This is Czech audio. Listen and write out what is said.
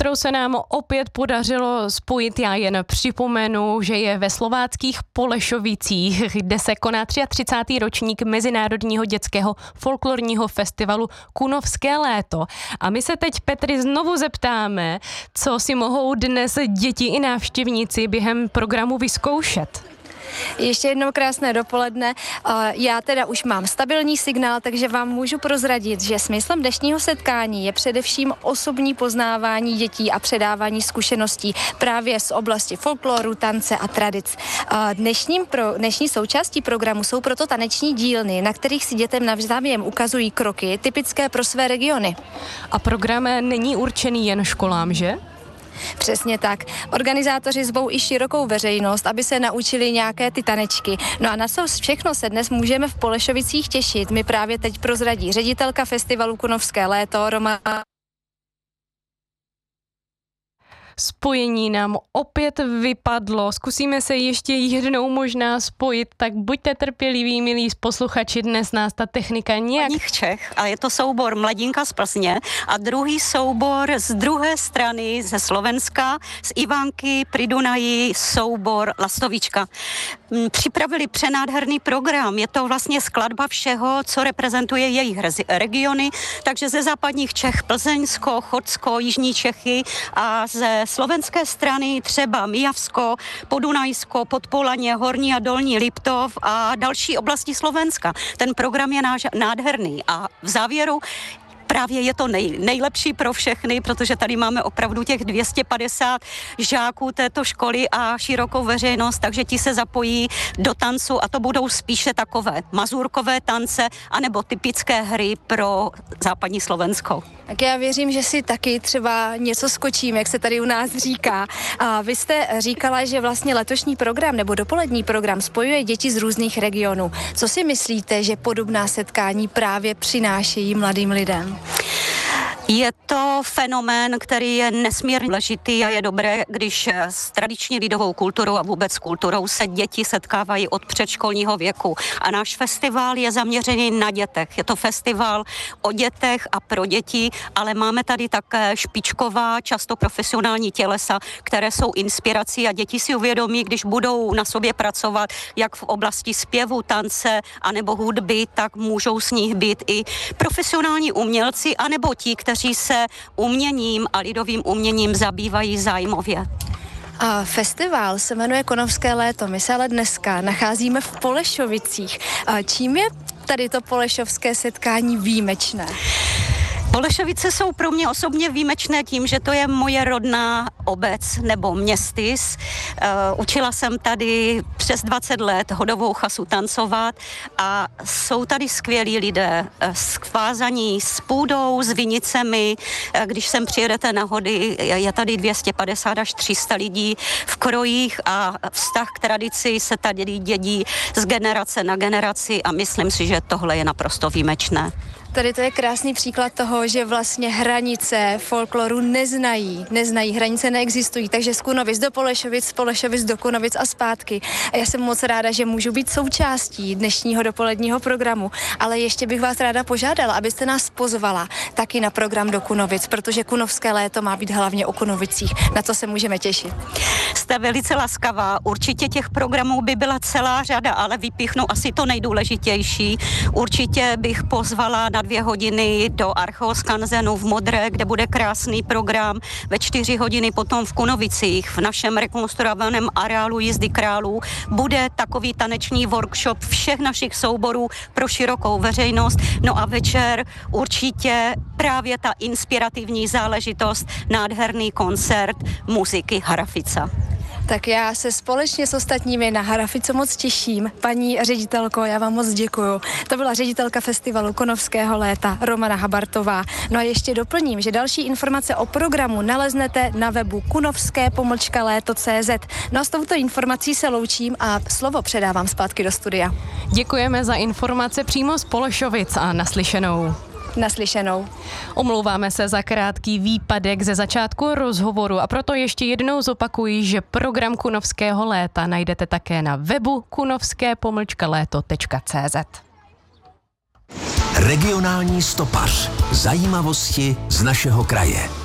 Petrou se nám opět podařilo spojit. Já jen připomenu, že je ve slováckých Polešovicích, kde se koná 33. ročník Mezinárodního dětského folklorního festivalu Kunovské léto. A my se teď, Petry, znovu zeptáme, co si mohou dnes děti i návštěvníci během programu vyzkoušet. Ještě jednou krásné dopoledne. Já teda už mám stabilní signál, takže vám můžu prozradit, že smyslem dnešního setkání je především osobní poznávání dětí a předávání zkušeností právě z oblasti folkloru, tance a tradic. Dnešní součástí programu jsou proto taneční dílny, na kterých si dětem navzájem ukazují kroky typické pro své regiony. A program není určený jen školám, že? Přesně tak. Organizátoři zvou i širokou veřejnost, aby se naučili nějaké ty tanečky. No a na co všechno se dnes můžeme v Polešovicích těšit, mi právě teď prozradí ředitelka festivalu Kunovské léto Romana. Spojení nám opět vypadlo. Zkusíme se ještě jednou možná spojit, tak buďte trpěliví, milí posluchači, dnes nás ta technika nějak... Čech a je to soubor Mladinka z Plzně a druhý soubor z druhé strany ze Slovenska, z Ivánky pri Dunaji, soubor Lastovička. Připravili přenádherný program, je to vlastně skladba všeho, co reprezentuje jejich regiony, takže ze západních Čech Plzeňsko, Chodsko, Jižní Čechy a ze slovenské strany třeba Mijavsko, Podunajsko, Podpolaně, Horní a Dolní Liptov a další oblasti Slovenska. Ten program je nádherný a v závěru právě je to nejlepší pro všechny, protože tady máme opravdu těch 250 žáků této školy a širokou veřejnost, takže ti se zapojí do tancu a to budou spíše takové mazurkové tance anebo typické hry pro západní Slovensko. Tak já věřím, že si taky třeba něco skočím, jak se tady u nás říká. A vy jste říkala, že vlastně letošní program nebo dopolední program spojuje děti z různých regionů. Co si myslíte, že podobná setkání právě přinášejí mladým lidem? Je to fenomén, který je nesmírně důležitý a je dobré, když s tradiční lidovou kulturou a vůbec kulturou se děti setkávají od předškolního věku. A náš festival je zaměřený na dětech. Je to festival o dětech a pro děti, ale máme tady také špičková, často profesionální tělesa, které jsou inspirací a děti si uvědomí, když budou na sobě pracovat, jak v oblasti zpěvu, tance anebo hudby, tak můžou z nich být i profesionální umělci anebo ti, kteří se uměním a lidovým uměním zabývají zájmově. A festival se jmenuje Kunovské léto. My se ale dneska nacházíme v Polešovicích. A čím je tady to polešovské setkání výjimečné? Polešovice jsou pro mě osobně výjimečné tím, že to je moje rodná obec nebo městys. Učila jsem tady přes 20 let hodovou chasu tancovat a jsou tady skvělí lidé, skvázaní s půdou, s vinicemi. Když sem přijedete na hody, je tady 250 až 300 lidí v krojích a vztah k tradici se tady dědí z generace na generaci a myslím si, že tohle je naprosto výjimečné. Tady to je krásný příklad toho, že vlastně hranice folkloru neznají, hranice neexistují, takže z Kunovic do Polešovic, z Polešovic do Kunovic a zpátky. A já jsem moc ráda, že můžu být součástí dnešního dopoledního programu, ale ještě bych vás ráda požádala, abyste nás pozvala taky na program do Kunovic, protože Kunovské léto má být hlavně o Kunovicích. Na co se můžeme těšit? Jste velice laskavá, určitě těch programů by byla celá řada, ale vypíchnu asi to nejdůležitější. Určitě bych pozvala na 2 hodiny do Archeoskanzenu v Modré, kde bude krásný program. Ve 4 hodiny potom v Kunovicích, v našem rekonstruovaném areálu jízdy králů, bude takový taneční workshop všech našich souborů pro širokou veřejnost. No a večer určitě právě ta inspirativní záležitost, nádherný koncert muziky Harafica. Tak já se společně s ostatními na Harafico moc těším. Paní ředitelko, já vám moc děkuju. To byla ředitelka festivalu Kunovského léta Romana Habartová. No a ještě doplním, že další informace o programu naleznete na webu kunovské-léto.cz. No a s touto informací se loučím a slovo předávám zpátky do studia. Děkujeme za informace přímo z Polešovic a naslyšenou. Naslyšenou. Omlouváme se za krátký výpadek ze začátku rozhovoru a proto ještě jednou zopakuji, že program Kunovského léta najdete také na webu kunovské-léto.cz. Regionální stopař. Zajímavosti z našeho kraje.